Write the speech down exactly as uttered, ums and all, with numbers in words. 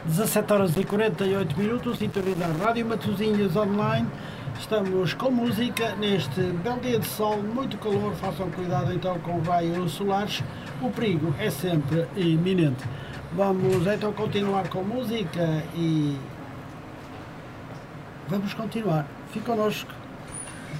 dezassete horas e quarenta e oito minutos, sintonia da Rádio Matosinhos Online. Estamos com música neste belo dia de sol, muito calor. Façam cuidado então com raios solares, o perigo é sempre iminente. Vamos então continuar com música e vamos continuar. Fique connosco.